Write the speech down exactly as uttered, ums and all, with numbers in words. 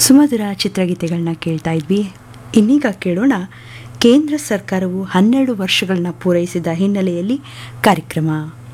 ಸುಮಧುರ ಚಿತ್ರಗೀತೆಗಳನ್ನ ಕೇಳ್ತಾ ಇದ್ವಿ. ಇನ್ನೀಗ ಕೇಳೋಣ, ಕೇಂದ್ರ ಸರ್ಕಾರವು ಹನ್ನೆರಡು ವರ್ಷಗಳನ್ನ ಪೂರೈಸಿದ ಹಿನ್ನೆಲೆಯಲ್ಲಿ ಕಾರ್ಯಕ್ರಮ.